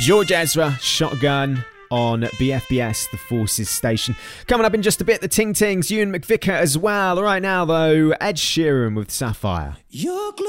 George Ezra, Shotgun on BFBS, the Forces station. Coming up in just a bit, the Ting Tings, Ewan McVicker as well. Right now, though, Ed Sheeran with Sapphire.